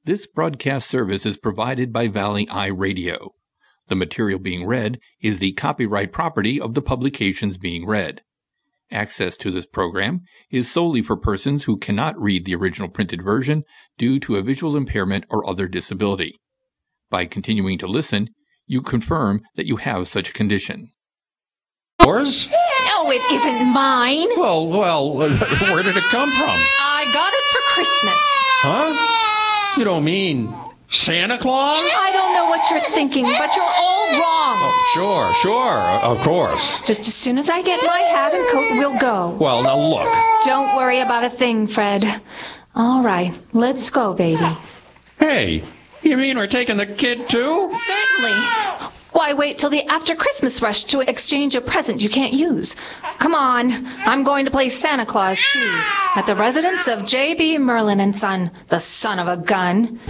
This broadcast service is provided by Valley Eye Radio. The material being read is the copyright property of the publications being read. Access to this program is solely for persons who cannot read the original printed version due to a visual impairment or other disability. By continuing to listen, you confirm that you have such a condition. Yours? No, it isn't mine. Well, where did it come from? I got it for Christmas. Huh? You don't mean Santa Claus? I don't know what you're thinking, but you're all wrong. Oh, sure, of course. Just as soon as I get my hat and coat, we'll go. Well, now look. Don't worry about a thing, Fred. All right, let's go, baby. Hey, you mean we're taking the kid too? Certainly. Why wait till the after Christmas rush to exchange a present you can't use? Come on, I'm going to play Santa Claus too, at the residence of J.B. Merlin and Son, the son of a gun.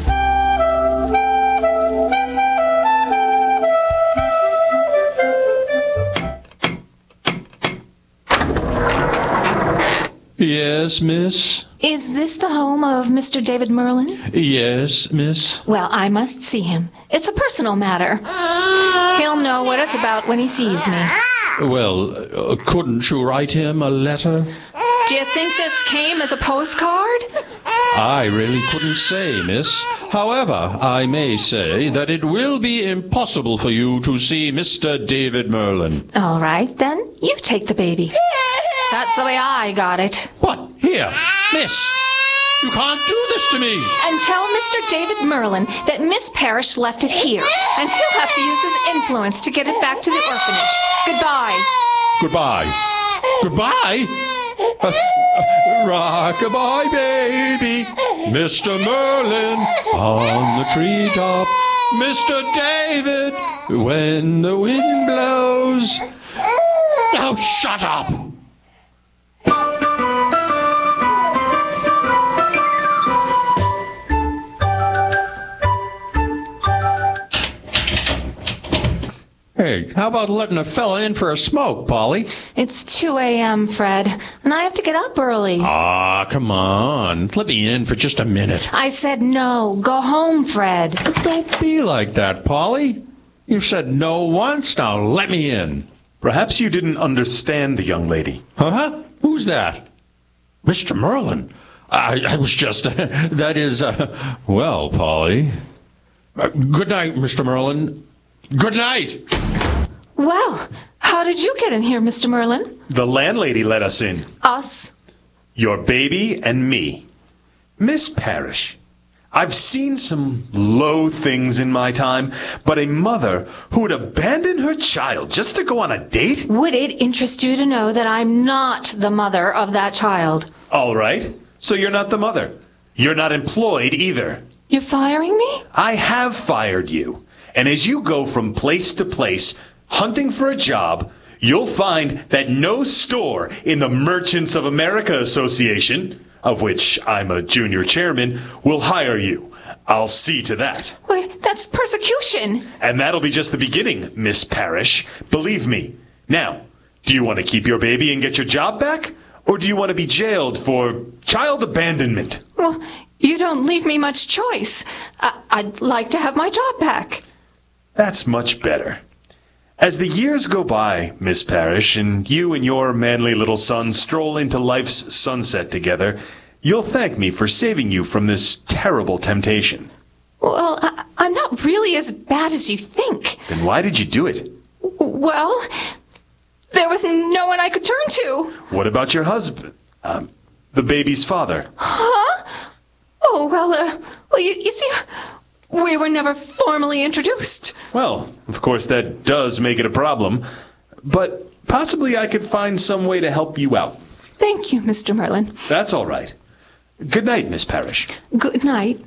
Yes, miss? Is this the home of Mr. David Merlin? Yes, miss? Well, I must see him. It's a personal matter. He'll know what it's about when he sees me. Well, couldn't you write him a letter? Do you think this came as a postcard? I really couldn't say, miss. However, I may say that it will be impossible for you to see Mr. David Merlin. All right, then. You take the baby. That's the way I got it. What? Here, miss. You can't do this to me. And tell Mr. David Merlin that Miss Parrish left it here, and he'll have to use his influence to get it back to the orphanage. Goodbye. Goodbye. Goodbye? Rock-a-bye, baby. Mr. Merlin on the treetop. Mr. David, when the wind blows. Now shut up. Hey, how about letting a fella in for a smoke, Polly? It's 2 a.m., Fred, and I have to get up early. Ah, come on. Let me in for just a minute. I said no. Go home, Fred. Don't be like that, Polly. You've said no once, now let me in. Perhaps you didn't understand the young lady. Huh? Who's that? Mr. Merlin. I was just, that is, well, Polly. Good night, Mr. Merlin. Good night. Well, how did you get in here, Mr. Merlin? The landlady let us in. Us? Your baby and me. Miss Parrish, I've seen some low things in my time, but a mother who would abandon her child just to go on a date? Would it interest you to know that I'm not the mother of that child? All right. So you're not the mother. You're not employed either. You're firing me? I have fired you. And as you go from place to place, hunting for a job, you'll find that no store in the Merchants of America Association, of which I'm a junior chairman, will hire you. I'll see to that. Wait, that's persecution. And that'll be just the beginning, Miss Parrish. Believe me. Now, do you want to keep your baby and get your job back? Or do you want to be jailed for child abandonment? Well, you don't leave me much choice. I'd like to have my job back. That's much better. As the years go by, Miss Parrish, and you and your manly little son stroll into life's sunset together, you'll thank me for saving you from this terrible temptation. Well, I'm not really as bad as you think. Then why did you do it? Well, there was no one I could turn to. What about your husband? The baby's father. Huh? Oh, well, you see, we were never formally introduced. Well, of course, that does make it a problem. But possibly I could find some way to help you out. Thank you, Mr. Merlin. That's all right. Good night, Miss Parrish. Good night.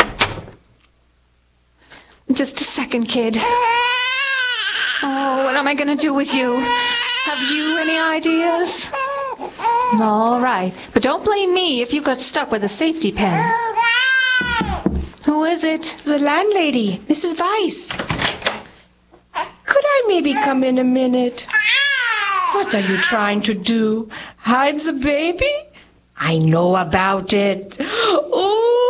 Just a second, kid. Oh, what am I going to do with you? Have you any ideas? All right, but don't blame me if you got stuck with a safety pin. Who is it? The landlady, Mrs. Weiss. Could I maybe come in a minute? What are you trying to do? Hide the baby? I know about it.